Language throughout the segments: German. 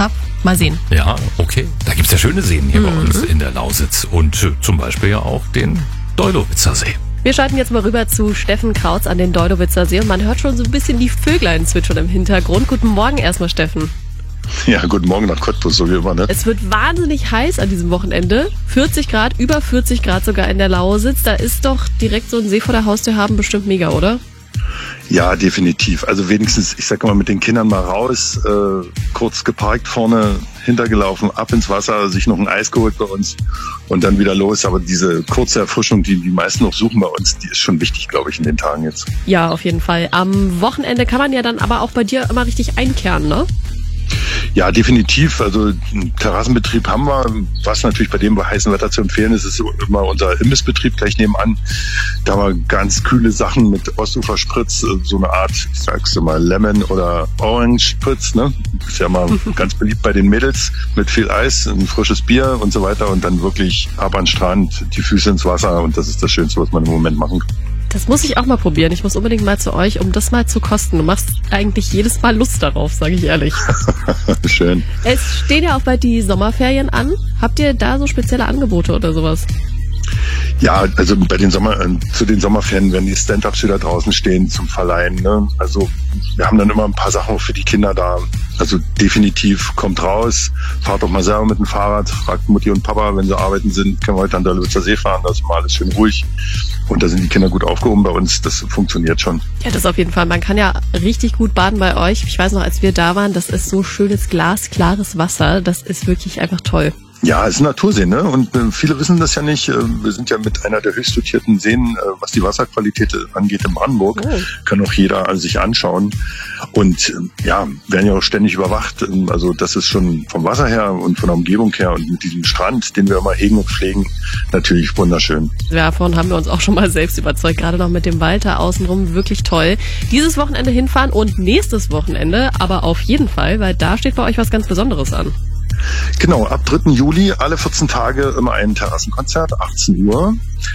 habe. Mal sehen. Ja, okay. Da gibt's ja schöne Seen hier bei uns in der Lausitz und zum Beispiel ja auch den Deulowitzer See. Wir schalten jetzt mal rüber zu Steffen Krautz an den Deulowitzer See und man hört schon so ein bisschen die Vöglein zwitschern im Hintergrund. Guten Morgen erstmal, Steffen. Ja, guten Morgen nach Cottbus, so wie immer, ne? Es wird wahnsinnig heiß an diesem Wochenende. 40 Grad, über 40 Grad sogar in der Lausitz. Da ist doch direkt so ein See vor der Haustür haben bestimmt mega, oder? Ja, definitiv. Also wenigstens, ich sag mal, mit den Kindern mal raus, kurz geparkt vorne, hintergelaufen, ab ins Wasser, sich noch ein Eis geholt bei uns und dann wieder los. Aber diese kurze Erfrischung, die die meisten noch suchen bei uns, die ist schon wichtig, glaube ich, in den Tagen jetzt. Ja, auf jeden Fall. Am Wochenende kann man ja dann aber auch bei dir immer richtig einkehren, ne? Ja, definitiv. Also Terrassenbetrieb haben wir. Was natürlich bei dem bei heißem Wetter zu empfehlen ist, ist immer unser Imbissbetrieb gleich nebenan. Da haben wir ganz kühle Sachen mit Ostuferspritz, so eine Art, ich sag's mal, Lemon- oder Orange-Spritz. Ne? Ist ja mal ganz beliebt bei den Mädels mit viel Eis, ein frisches Bier und so weiter und dann wirklich ab an den Strand, die Füße ins Wasser und das ist das Schönste, was man im Moment machen kann. Das muss ich auch mal probieren. Ich muss unbedingt mal zu euch, um das mal zu kosten. Du machst eigentlich jedes Mal Lust darauf, sage ich ehrlich. Schön. Es stehen ja auch bald die Sommerferien an. Habt ihr da so spezielle Angebote oder sowas? Ja, also bei den zu den Sommerferien werden die Stand-Ups wieder draußen stehen zum Verleihen. Ne? Also wir haben dann immer ein paar Sachen für die Kinder da. Also definitiv kommt raus, fahrt doch mal selber mit dem Fahrrad, fragt Mutti und Papa, wenn sie arbeiten sind, können wir heute an der Deulowitzer See fahren, da ist mal alles schön ruhig. Und da sind die Kinder gut aufgehoben bei uns, das funktioniert schon. Ja, das auf jeden Fall. Man kann ja richtig gut baden bei euch. Ich weiß noch, als wir da waren, das ist so schönes glasklares Wasser. Das ist wirklich einfach toll. Ja, es ist ein Natursee, ne? Und viele wissen das ja nicht. Wir sind ja mit einer der höchst dotierten Seen, was die Wasserqualität angeht in Brandenburg. Oh. Kann auch jeder sich anschauen. Und ja, werden ja auch ständig überwacht. Also das ist schon vom Wasser her und von der Umgebung her und mit diesem Strand, den wir immer hegen und pflegen, natürlich wunderschön. Ja, davon haben wir uns auch schon mal selbst überzeugt. Gerade noch mit dem Wald da außenrum. Wirklich toll. Dieses Wochenende hinfahren und nächstes Wochenende aber auf jeden Fall, weil da steht bei euch was ganz Besonderes an. Genau, ab 3. Juli alle 14 Tage immer ein Terrassenkonzert, 18 Uhr.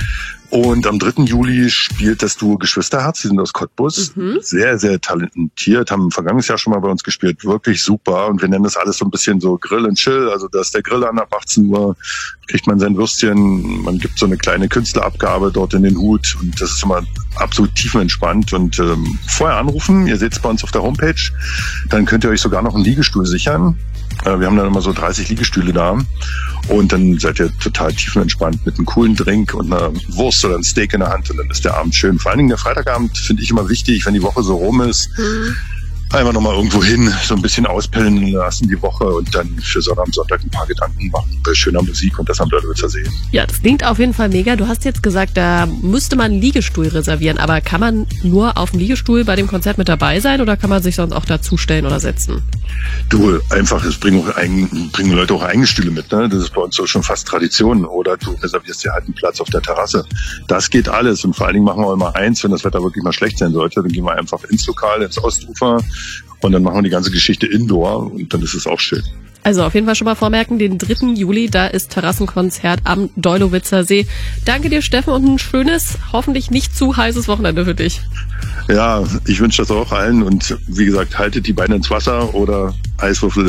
Und am 3. Juli spielt das Duo Geschwisterherz, die sind aus Cottbus. Sehr, sehr talentiert, haben vergangenes Jahr schon mal bei uns gespielt, wirklich super. Und wir nennen das alles so ein bisschen so Grill and Chill, also da ist der Grill an ab 18 Uhr, kriegt man sein Würstchen, man gibt so eine kleine Künstlerabgabe dort in den Hut und das ist immer absolut tiefenentspannt. Und vorher anrufen, ihr seht es bei uns auf der Homepage, dann könnt ihr euch sogar noch einen Liegestuhl sichern. Wir haben dann immer so 30 Liegestühle da und dann seid ihr total tiefenentspannt mit einem coolen Drink und einer Wurst oder einem Steak in der Hand und dann ist der Abend schön. Vor allen Dingen der Freitagabend finde ich immer wichtig, wenn die Woche so rum ist. Einfach nochmal irgendwo hin, so ein bisschen auspellen lassen die Woche und dann für Sonntag, ein paar Gedanken machen bei schöner Musik und das am Deulowitzer See. Ja, das klingt auf jeden Fall mega. Du hast jetzt gesagt, da müsste man einen Liegestuhl reservieren, aber kann man nur auf dem Liegestuhl bei dem Konzert mit dabei sein oder kann man sich sonst auch dazustellen oder setzen? Du, einfach, es bringen Leute auch eigene Stühle mit, ne? Das ist bei uns so schon fast Tradition. Oder du reservierst dir halt einen Platz auf der Terrasse. Das geht alles und vor allen Dingen machen wir immer eins, wenn das Wetter wirklich mal schlecht sein sollte, dann gehen wir einfach ins Lokal, ins Ostufer und dann machen wir die ganze Geschichte indoor und dann ist es auch schön. Also auf jeden Fall schon mal vormerken, den 3. Juli, da ist Terrassenkonzert am Deulowitzer See. Danke dir, Steffen, und ein schönes, hoffentlich nicht zu heißes Wochenende für dich. Ja, ich wünsche das auch allen und wie gesagt, haltet die Beine ins Wasser oder Eiswürfel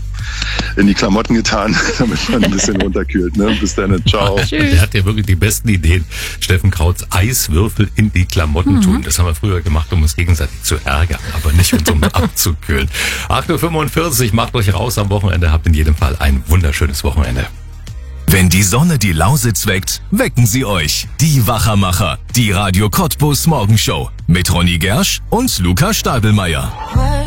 in die Klamotten getan, damit man ein bisschen runterkühlt. Ne? Bis dann, ciao. Der hat ja wirklich die besten Ideen. Steffen Krautz, Eiswürfel in die Klamotten tun. Das haben wir früher gemacht, um uns gegenseitig zu ärgern, aber nicht um abzukühlen. 8:45 Uhr, macht euch raus am Wochenende, habt in jedem Fall ein wunderschönes Wochenende. Wenn die Sonne die Lausitz weckt, wecken sie euch. Die Wachermacher, die Radio Cottbus Morgenshow mit Ronny Gersch und Lukas Stadelmeier.